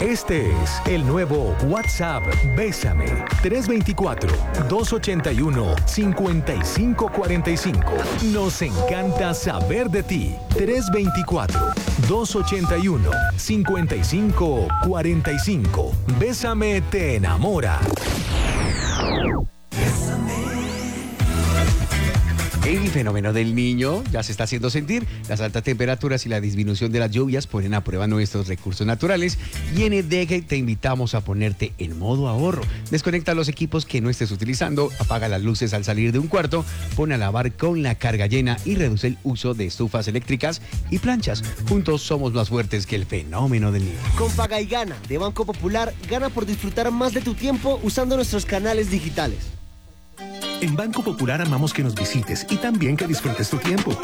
Este es el nuevo WhatsApp Bésame. 324-281-5545. Nos encanta saber de ti. 324-281-5545. Bésame te enamora. El fenómeno del Niño ya se está haciendo sentir. Las altas temperaturas y la disminución de las lluvias ponen a prueba nuestros recursos naturales y en EDEG te invitamos a ponerte en modo ahorro. Desconecta los equipos que no estés utilizando, apaga las luces al salir de un cuarto, pon a lavar con la carga llena y reduce el uso de estufas eléctricas y planchas. Juntos somos más fuertes que el fenómeno del Niño. Con Paga y Gana de Banco Popular, gana por disfrutar más de tu tiempo usando nuestros canales digitales. En Banco Popular amamos que nos visites y también que disfrutes tu tiempo.